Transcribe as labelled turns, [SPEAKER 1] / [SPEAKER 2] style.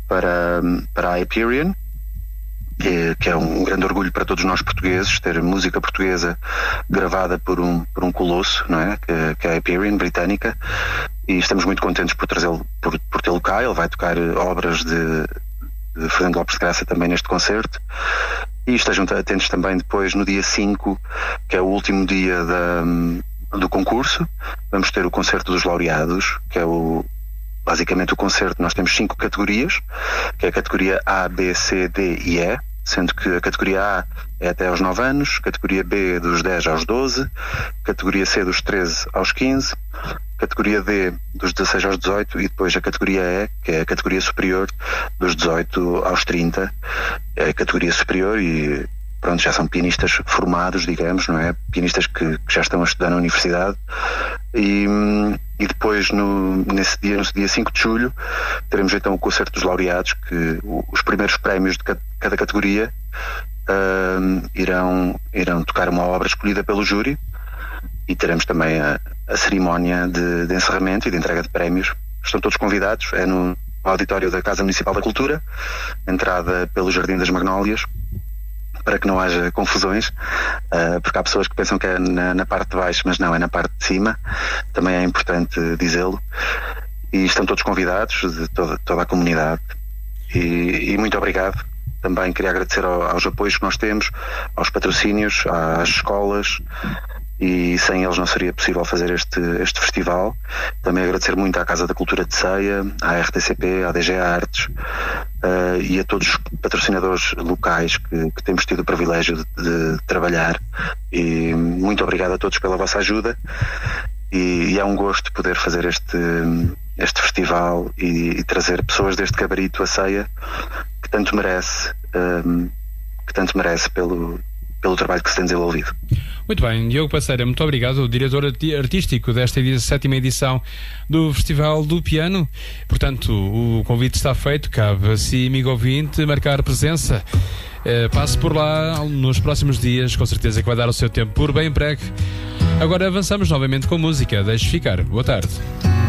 [SPEAKER 1] para a Hyperion, que é um grande orgulho para todos nós portugueses, ter música portuguesa gravada por um colosso, não é? Que é a Hyperion, britânica, e estamos muito contentes por trazê-lo, por tê-lo cá. Ele vai tocar obras de Fernando Lopes de Graça também neste concerto, e estejam atentos também depois no dia 5, que é o último dia do concurso. Vamos ter o concerto dos laureados, que é basicamente o concerto. Nós temos 5 categorias, que é a categoria A, B, C, D e E, sendo que a categoria A é até aos 9 anos, categoria B dos 10 aos 12, categoria C dos 13 aos 15, categoria D dos 16 aos 18 e depois a categoria E, que é a categoria superior, dos 18 aos 30. É a categoria superior e pronto, já são pianistas formados, digamos, não é? Pianistas que já estão a estudar na universidade. E depois nesse dia 5 de julho teremos então o concerto dos laureados, que os primeiros prémios de cada categoria irão tocar uma obra escolhida pelo júri, e teremos também a cerimónia de encerramento e de entrega de prémios. Estão todos convidados, é no auditório da Casa Municipal da Cultura, entrada pelo Jardim das Magnólias, para que não haja confusões, porque há pessoas que pensam que é na parte de baixo, mas não, é na parte de cima. Também é importante dizê-lo. E estão todos convidados, de toda a comunidade. E muito obrigado. Também queria agradecer aos apoios que nós temos, aos patrocínios, às escolas, e sem eles não seria possível fazer este festival. Também agradecer muito à Casa da Cultura de Ceia, à RTCP, à DG Artes, e a todos os patrocinadores locais que temos tido o privilégio de trabalhar. E muito obrigado a todos pela vossa ajuda, e é um gosto poder fazer este festival e trazer pessoas deste gabarito a Ceia, que tanto merece pelo trabalho que se tem desenvolvido.
[SPEAKER 2] Muito bem, Diogo Passeira, muito obrigado, o diretor artístico desta 7ª edição do Festival do Piano. Portanto, o convite está feito, cabe a si, amigo ouvinte, marcar presença. Passe por lá nos próximos dias, com certeza que vai dar o seu tempo por bem emprego. Agora avançamos novamente com música. Deixe ficar. Boa tarde.